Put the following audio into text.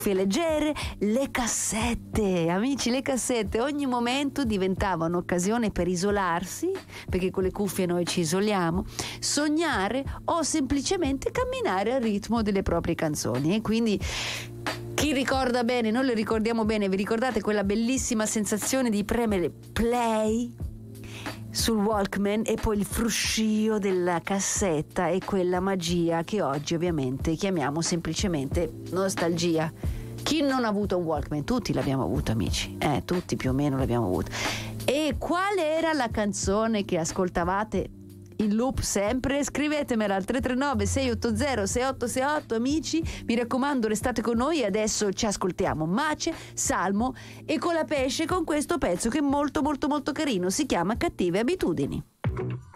leggere, le cassette, amici, le cassette ogni momento diventavano occasione per isolarsi, perché con le cuffie noi ci isoliamo, sognare o semplicemente camminare al ritmo delle proprie canzoni. E quindi chi ricorda bene, noi le ricordiamo bene, vi ricordate quella bellissima sensazione di premere play sul Walkman e poi il fruscio della cassetta e quella magia che oggi ovviamente chiamiamo semplicemente nostalgia. Chi non ha avuto un Walkman? Tutti l'abbiamo avuto, amici, tutti più o meno l'abbiamo avuto. E qual era la canzone che ascoltavate in loop sempre? Scrivetemela al 339 680 6868, amici, mi raccomando, restate con noi. Adesso ci ascoltiamo Mace, Salmo e Colapesce con questo pezzo che è molto molto molto carino, si chiama Cattive abitudini.